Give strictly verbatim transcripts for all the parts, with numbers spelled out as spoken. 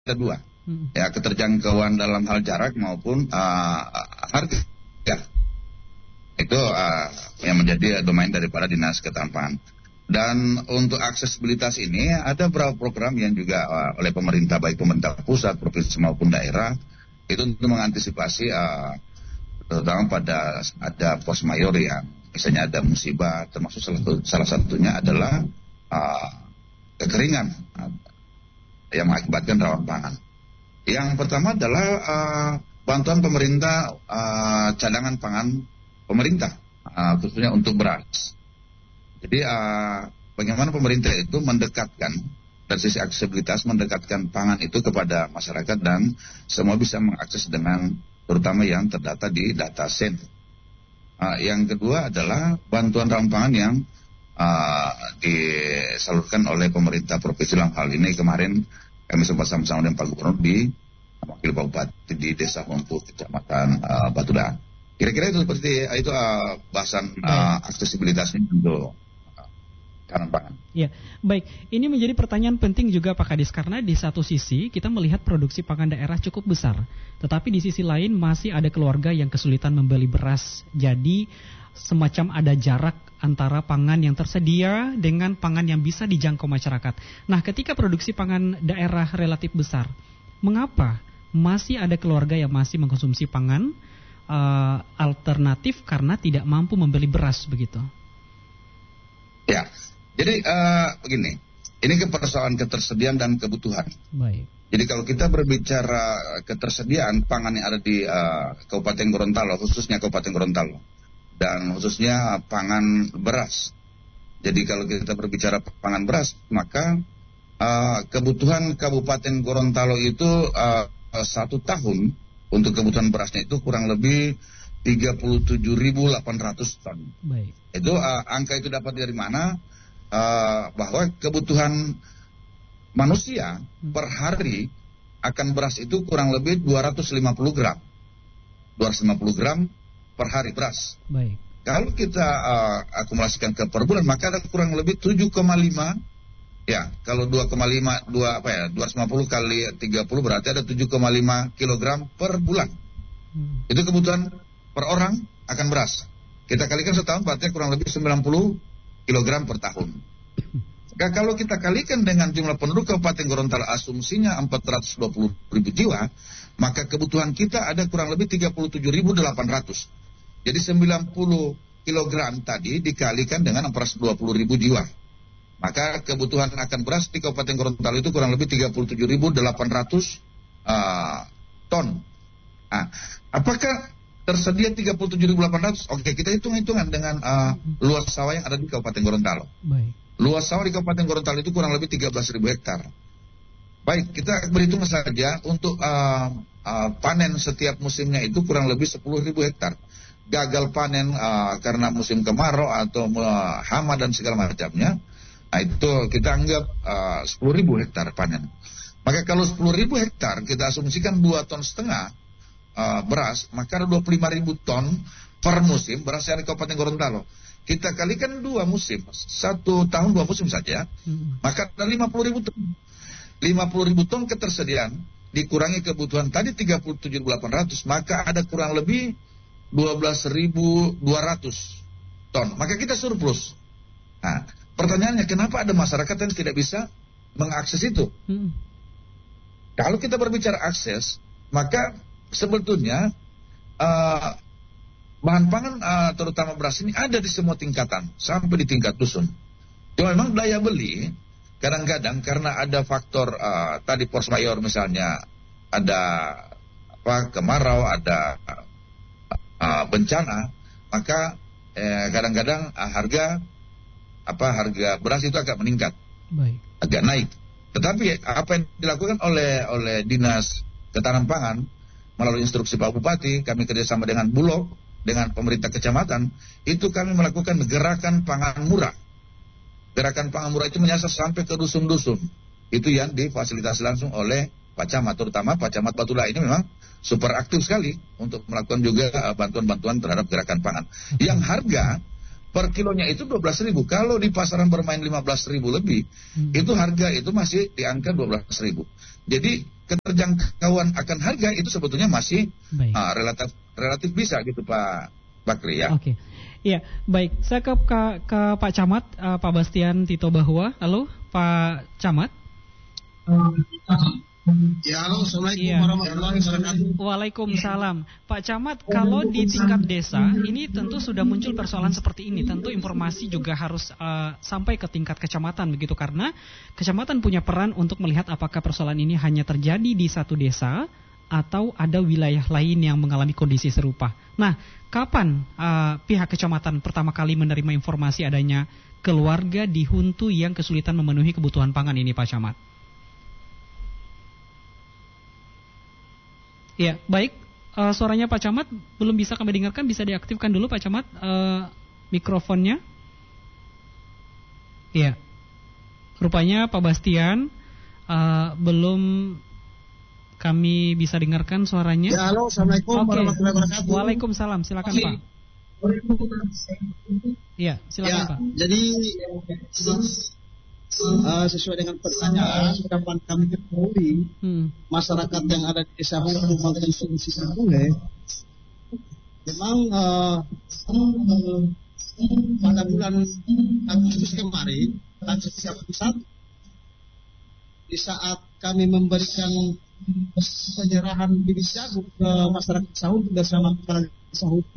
ada dua, hmm. ya keterjangkauan dalam hal jarak maupun uh, harga. Ya. Itu uh, yang menjadi domain daripada Dinas Ketahanan Pangan. Dan untuk aksesibilitas ini ada beberapa program yang juga uh, oleh pemerintah, baik pemerintah pusat, provinsi maupun daerah, itu untuk mengantisipasi uh, terutama pada ada force majeure ya, misalnya ada musibah, termasuk salah, salah satunya adalah uh, kekeringan uh, yang mengakibatkan rawan pangan. Yang pertama adalah uh, bantuan pemerintah uh, cadangan pangan pemerintah, uh, khususnya untuk beras. Jadi uh, bagaimana pemerintah itu mendekatkan dari sisi aksesibilitas, mendekatkan pangan itu kepada masyarakat dan semua bisa mengakses dengan terutama yang terdata di data sen. Uh, yang kedua adalah bantuan rawan pangan yang uh, disalurkan oleh pemerintah provinsi. Dalam hal ini kemarin kami sempat sama-sama dengan Pak Gubernur di wakil Pak Bupati di Desa Humput, Kecamatan uh, Batuda. Kira-kira itu seperti itu uh, bahasan uh, aksesibilitasnya untuk pangan. Ya, baik. Ini menjadi pertanyaan penting juga Pak Kadis, karena di satu sisi kita melihat produksi pangan daerah cukup besar, tetapi di sisi lain masih ada keluarga yang kesulitan membeli beras. Jadi semacam ada jarak antara pangan yang tersedia dengan pangan yang bisa dijangkau masyarakat. Nah, ketika produksi pangan daerah relatif besar, mengapa masih ada keluarga yang masih mengkonsumsi pangan uh, alternatif karena tidak mampu membeli beras begitu? Ya. Jadi uh, begini, ini ke persoalan ketersediaan dan kebutuhan. Baik. Jadi kalau kita berbicara ketersediaan pangan yang ada di uh, Kabupaten Gorontalo, khususnya Kabupaten Gorontalo, dan khususnya pangan beras. Jadi kalau kita berbicara pangan beras, maka uh, kebutuhan Kabupaten Gorontalo itu uh, satu tahun untuk kebutuhan berasnya itu kurang lebih tiga puluh tujuh ribu delapan ratus ton. Baik. Itu uh, angka itu dapat dari mana? Uh, bahwa kebutuhan manusia hmm. per hari akan beras itu kurang lebih dua ratus lima puluh gram dua ratus lima puluh gram per hari beras. Baik. Kalau kita uh, akumulasikan ke per bulan, maka ada kurang lebih tujuh koma lima. Ya, kalau dua koma lima dua apa ya dua ratus lima puluh kali tiga puluh berarti ada tujuh koma lima kilogram per bulan. hmm. Itu kebutuhan per orang akan beras. Kita kalikan setahun berarti kurang lebih sembilan puluh kilogram per tahun. Nah, kalau kita kalikan dengan jumlah penduduk Kabupaten Gorontalo, asumsinya empat ratus dua puluh ribu jiwa, maka kebutuhan kita ada kurang lebih tiga puluh tujuh ribu delapan ratus. Jadi sembilan puluh kilogram tadi dikalikan dengan empat ratus dua puluh ribu jiwa, maka kebutuhan akan beras di Kabupaten Gorontalo itu kurang lebih tiga puluh tujuh ribu delapan ratus uh, ton. Nah, apakah tersedia tiga puluh tujuh ribu delapan ratus? Oke, kita hitung-hitungan dengan uh, luas sawah yang ada di Kabupaten Gorontalo. Baik. Luas sawah di Kabupaten Gorontalo itu kurang lebih tiga belas ribu hektar. Baik, kita berhitung saja untuk uh, uh, panen setiap musimnya itu kurang lebih sepuluh ribu hektar. Gagal panen uh, karena musim kemarau atau uh, hama dan segala macamnya, nah itu kita anggap uh, sepuluh ribu hektar panen. Maka kalau sepuluh ribu hektar kita asumsikan dua ton setengah Uh, beras, maka ada dua puluh lima ribu ton per musim beras yang di Kabupaten Gorontalo. Kita kalikan dua musim, satu tahun dua musim saja, hmm. maka ada lima puluh ribu ton. lima puluh ribu ton ketersediaan dikurangi kebutuhan tadi tiga puluh tujuh ribu delapan ratus, maka ada kurang lebih dua belas ribu dua ratus ton. Maka kita surplus. Nah, pertanyaannya kenapa ada masyarakat yang tidak bisa mengakses itu? Hmm. Kalau kita berbicara akses, maka sebetulnya uh, bahan pangan uh, terutama beras ini ada di semua tingkatan sampai di tingkat dusun. Cuma memang daya beli kadang-kadang karena ada faktor uh, tadi force majeure misalnya, ada apa kemarau, ada uh, bencana, maka eh, kadang-kadang uh, harga apa harga beras itu agak meningkat, Baik. agak naik. Tetapi apa yang dilakukan oleh oleh Dinas Ketahanan Pangan melalui instruksi Pak Bupati, kami kerjasama dengan Bulog, dengan pemerintah kecamatan, itu kami melakukan gerakan pangan murah. Gerakan pangan murah itu menyasar sampai ke dusun-dusun. Itu yang difasilitasi langsung oleh Pak Camat, terutama Pak Camat Batula ini memang super aktif sekali untuk melakukan juga bantuan-bantuan terhadap gerakan pangan. Yang harga per kilonya itu dua belas ribu. Kalau di pasaran bermain lima belas ribu lebih, hmm. itu harga itu masih di angka dua belas ribu. Jadi keterjangkauan akan harga itu sebetulnya masih uh, relatif relatif bisa gitu Pak Bakri ya. Oke. Iya, baik. Saya ke, ke, ke Pak Camat, uh, Pak Bastian Tito Bahwa. Halo, Pak Camat. Ya, halo, assalamualaikum iya. warahmatullahi wabarakatuh. Waalaikumsalam. Pak Camat, kalau di tingkat desa ini tentu sudah muncul persoalan seperti ini. Tentu informasi juga harus uh, sampai ke tingkat kecamatan begitu, karena kecamatan punya peran untuk melihat apakah persoalan ini hanya terjadi di satu desa atau ada wilayah lain yang mengalami kondisi serupa. Nah, kapan uh, pihak kecamatan pertama kali menerima informasi adanya keluarga di Huntu yang kesulitan memenuhi kebutuhan pangan ini, Pak Camat? Ya, baik. Uh, suaranya Pak Camat belum bisa kami dengarkan. Bisa diaktifkan dulu Pak Camat uh, mikrofonnya. Ya. Rupanya Pak Bastian uh, belum kami bisa dengarkan suaranya. Ya, halo, assalamualaikum okay. warahmatullahi wabarakatuh. Waalaikumsalam. Silakan Pak. Iya, silakan ya, Pak. Jadi Uh, sesuai dengan pertanyaan, kapan kami ketahui hmm. masyarakat yang ada di desa Huntu mengkonsumsi gulai, memang uh, pada bulan Agustus kemarin, tanggal tiga puluh satu, di saat kami memberikan penyerahan bibit jagung ke masyarakat desa Huntu bersama kepala desa Huntu,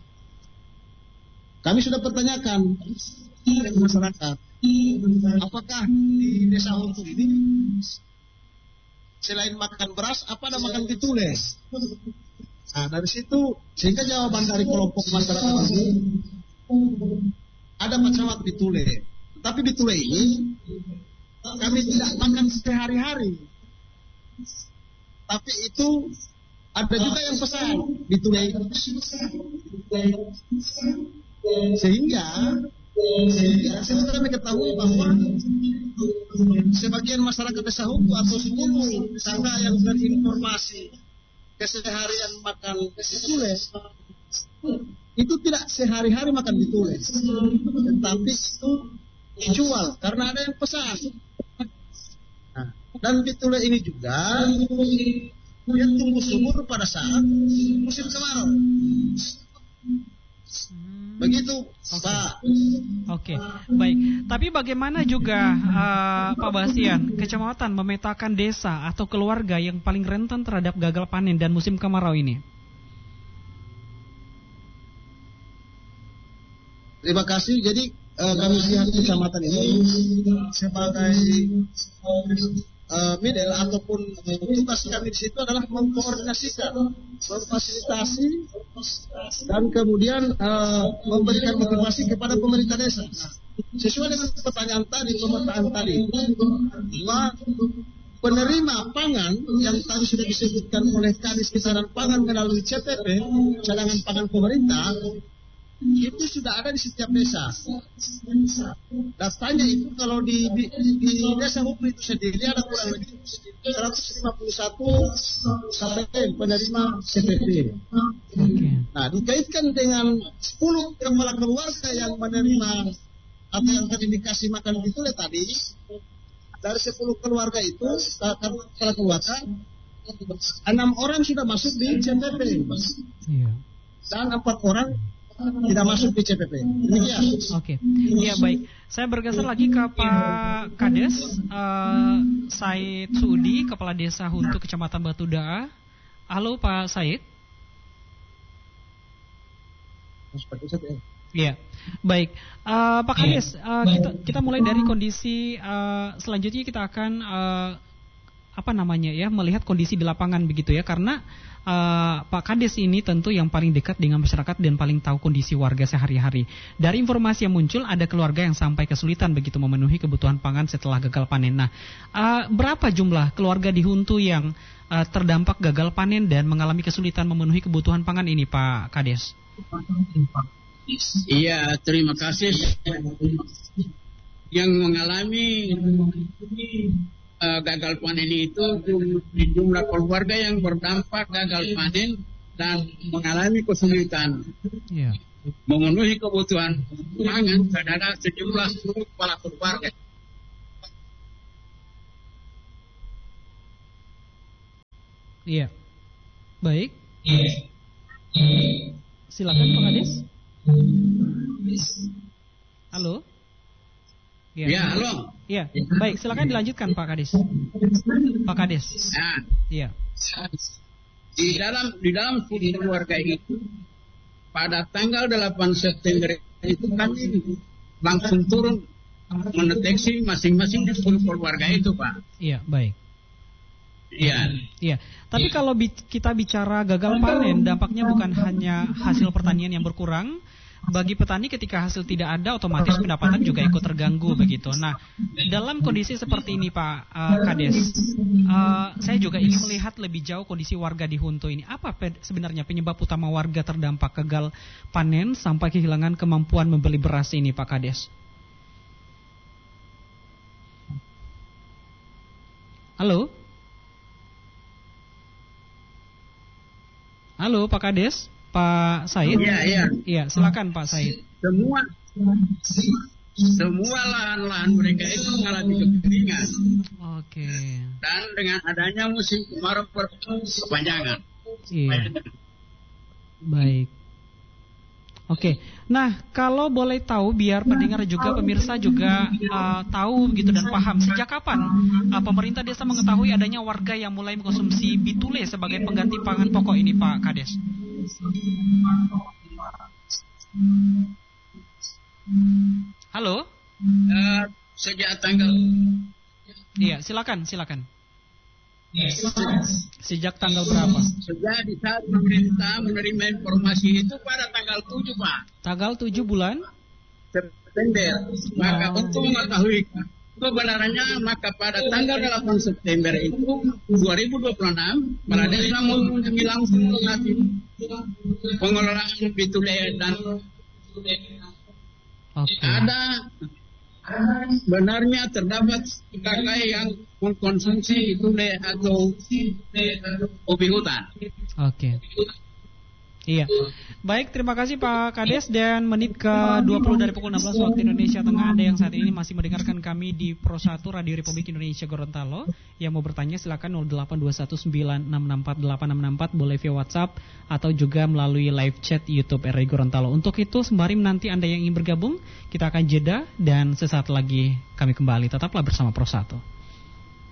kami sudah pertanyakan ke masyarakat, apakah di desa Huntu ini selain makan beras, apa ada makan pitule? Nah, dari situ sehingga jawaban dari kelompok masyarakat ini ada macam pitule. Tapi pitule ini kami tidak makan sehari-hari. Tapi itu ada juga yang pesan pitule. Sehingga Sehingga saya kami ketahui bahwa sebagian masyarakat desa Huntu atau sepuluh tetangga yang berinformasi keseharian makan pitule itu tidak sehari-hari makan pitule, tetapi itu dijual karena ada yang pesan. Nah, dan pitule ini juga dia tumbuh subur pada saat musim kemarau. Begitu, okay. Pak. Oke, okay. Baik. Tapi bagaimana juga uh, Pak Bastian, kecamatan memetakan desa atau keluarga yang paling rentan terhadap gagal panen dan musim kemarau ini? Terima kasih. Jadi uh, kami pihak kecamatan ini sebagai uh, middle ataupun tugas kami di situ adalah mengkoordinasikan, memfasilitasi dan kemudian uh, memberikan motivasi kepada pemerintah desa. Nah, sesuai dengan pertanyaan tadi, pemetaan tadi, bahwa penerima pangan yang tadi sudah disebutkan oleh Kadis Ketahanan Pangan melalui C P P, cadangan pangan pemerintah, itu sudah ada di setiap desa. Datanya itu kalau di, di, di desa Huntu itu sendiri ada kurang lebih seratus lima puluh satu K P M penerima C P P. Okay. Nah, dikaitkan dengan sepuluh kepala keluarga yang menerima atau yang terindikasi makan pitule tadi, dari sepuluh keluarga itu, kepala keluarga, enam orang sudah masuk di C P P. Iya. Dan empat orang tidak masuk di C P P. Demikian. Oke. Iya, baik. Saya bergeser lagi ke Pak Kades uh, Said Sudi, Kepala Desa Huntu Kecamatan Batu Daa. Halo Pak Said. Iya. Baik. Uh, Pak Kades, uh, kita kita mulai dari kondisi uh, selanjutnya kita akan uh, apa namanya ya, melihat kondisi di lapangan begitu ya, karena uh, Pak Kades ini tentu yang paling dekat dengan masyarakat dan paling tahu kondisi warga sehari-hari. Dari informasi yang muncul, ada keluarga yang sampai kesulitan begitu memenuhi kebutuhan pangan setelah gagal panen. Nah, uh, berapa jumlah keluarga di Huntu yang uh, terdampak gagal panen dan mengalami kesulitan memenuhi kebutuhan pangan ini, Pak Kades? Iya, terima kasih. Yang mengalami Uh, gagal panen itu di jumlah keluarga yang berdampak gagal panen dan mengalami kesulitan yeah. memenuhi kebutuhan pangan adalah sejumlah sepuluh kepala keluarga. Iya. Baik. Silakan Pak Kades. Halo. Ya, ya halo. Iya, baik, silakan dilanjutkan Pak Kades. Pak Kades. Nah, iya. Di dalam di dalam studi keluarga itu pada tanggal delapan September itu kami langsung turun mendeteksi masing-masing di sepuluh keluarga itu, Pak. Iya, baik. Iya. Iya. Tapi kalau bi- kita bicara gagal panen, dampaknya bukan hanya hasil pertanian yang berkurang. Bagi petani ketika hasil tidak ada, otomatis pendapatan juga ikut terganggu begitu. Nah, dalam kondisi seperti ini Pak uh, Kades, uh, saya juga ingin melihat lebih jauh kondisi warga di Hunto ini. Apa pe- sebenarnya penyebab utama warga terdampak gagal panen sampai kehilangan kemampuan membeli beras ini Pak Kades? Halo? Halo Pak Kades? Pak Said? Iya, iya. Iya, silakan Pak Said. Semua semua lahan-lahan mereka itu mengalami kekeringan. Oke. Dan dengan adanya musim kemarau berkepanjangan. Iya. Baik. Oke. Nah, kalau boleh tahu biar pendengar juga pemirsa juga uh, tahu gitu dan paham, sejak kapan uh, pemerintah desa mengetahui adanya warga yang mulai mengkonsumsi bitule sebagai pengganti pangan pokok ini Pak Kades? Halo? Uh, sejak tanggal. Iya, silakan, silakan. Sejak tanggal berapa? Sejak di saat pemerintah menerima informasi itu pada tanggal tujuh, Pak. Tanggal tujuh bulan September. Maka oh. untuk mengetahui kebenarannya, maka pada tanggal delapan September itu dua ribu dua puluh enam, kepala desa mengunjungi langsung lokasi pengelolaan bitule dan okay. ada benarnya terdapat kakak yang mengkonsumsi bitule atau ubi hutan. Oke. Okay. Iya. Baik, terima kasih Pak Kades, dan menit ke dua puluh dari pukul enam belas waktu Indonesia Tengah. Anda yang saat ini masih mendengarkan kami di Pro satu Radio Republik Indonesia Gorontalo. Yang mau bertanya silakan nol delapan dua satu sembilan enam enam empat delapan enam enam empat, boleh via WhatsApp atau juga melalui live chat YouTube R I Gorontalo. Untuk itu sembari nanti Anda yang ingin bergabung, kita akan jeda dan sesaat lagi kami kembali. Tetaplah bersama Pro satu.